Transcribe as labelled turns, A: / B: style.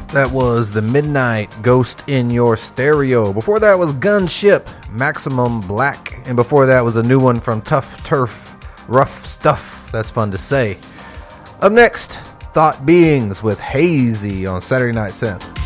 A: That was The Midnight Ghost in Your Stereo. Before that was Gunship, Maximum Black. And before that was a new one from Tough Turf, Rough Stuff. That's fun to say. Up next, Thought Beings with Hazy on Saturday Night Synth.